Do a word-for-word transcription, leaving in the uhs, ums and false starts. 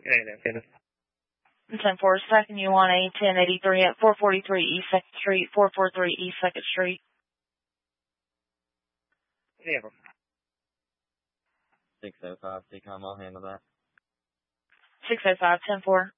ten four, second, you want a ten eighty-three at four forty-three East second Street, four forty-three East second Street. Yeah. six oh five, C COM, I'll handle that. six oh five, ten four.